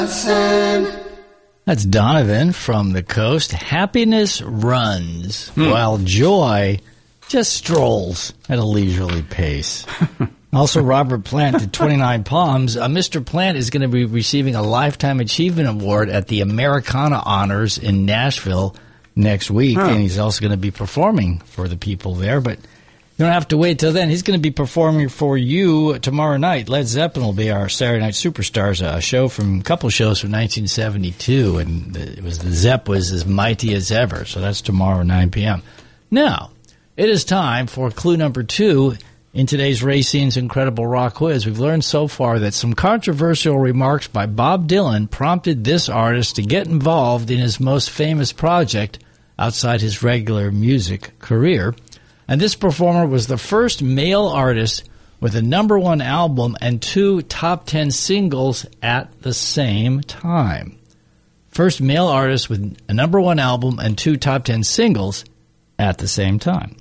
That's Donovan from the coast. Happiness runs, while joy just strolls at a leisurely pace. Also, Robert Plant at 29 Palms. Mr. Plant is going to be receiving a Lifetime Achievement Award at the Americana Honors in Nashville next week, and he's also going to be performing for the people there, but you don't have to wait till then. He's going to be performing for you tomorrow night. Led Zeppelin will be our Saturday Night Superstars, a couple shows from 1972, and the Zepp was as mighty as ever. So that's tomorrow, 9 p.m. Now, it is time for clue number 2 in today's Racine's Incredible Rock Quiz. We've learned so far that some controversial remarks by Bob Dylan prompted this artist to get involved in his most famous project outside his regular music career. And this performer was the first male artist with a #1 album and 2 top 10 singles at the same time. First male artist with a #1 album and 2 top 10 singles at the same time.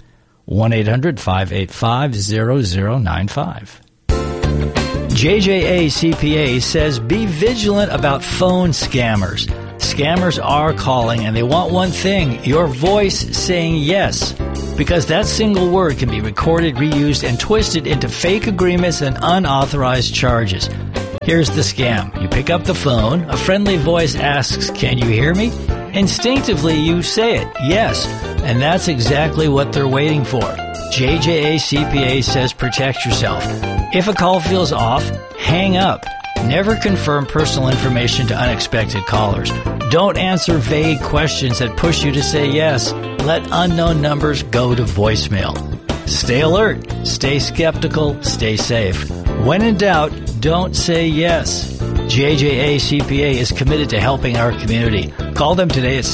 1-800-585-0095. JJA CPA says be vigilant about phone scammers. Scammers are calling and they want one thing, your voice saying yes. Because that single word can be recorded, reused, and twisted into fake agreements and unauthorized charges. Here's the scam. You pick up the phone, a friendly voice asks, "Can you hear me?" Instinctively, you say it, yes, and that's exactly what they're waiting for. JJA CPA says protect yourself. If a call feels off, hang up. Never confirm personal information to unexpected callers. Don't answer vague questions that push you to say yes. Let unknown numbers go to voicemail. Stay alert, stay skeptical, stay safe. When in doubt, don't say yes. JJA CPA is committed to helping our community. Call them today at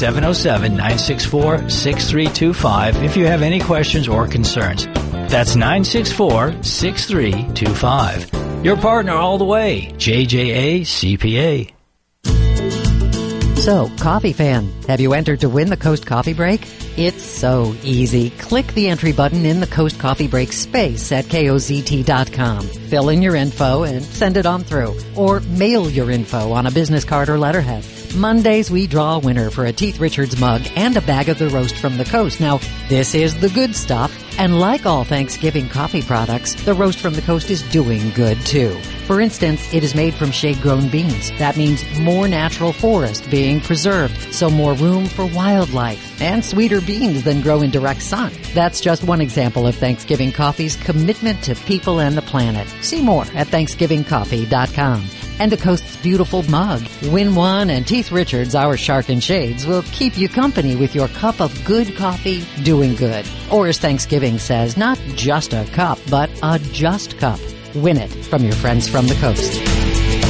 707-964-6325 if you have any questions or concerns. That's 964-6325. Your partner all the way, JJA CPA. So, coffee fan, have you entered to win the Coast Coffee Break? It's so easy. Click the entry button in the Coast Coffee Break space at KOZT.com. Fill in your info and send it on through. Or mail your info on a business card or letterhead. Mondays, we draw a winner for a Teeth Richards mug and a bag of the roast from the coast. Now, this is the good stuff. And like all Thanksgiving coffee products, the roast from the coast is doing good, too. For instance, it is made from shade-grown beans. That means more natural forest being preserved, so more room for wildlife, and sweeter beans than grow in direct sun. That's just one example of Thanksgiving Coffee's commitment to people and the planet. See more at ThanksgivingCoffee.com. And the coast's beautiful mug. Win one, and Teeth Richards, our Shark and Shades, will keep you company with your cup of good coffee doing good. Or as Thanksgiving says, not just a cup, but a just cup. Win it from your friends from the coast.